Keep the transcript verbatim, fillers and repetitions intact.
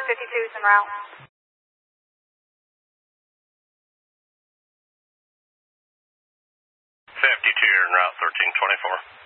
fifty-two's en route. fifty-two, you're en route, thirteen twenty-four.